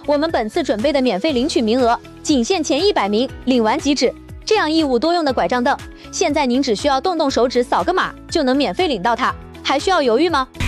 我们本次准备的免费领取名额仅限前100名，领完即止。这样一舞多用的拐杖凳，现在您只需要动动手指扫个码就能免费领到它，还需要犹豫吗？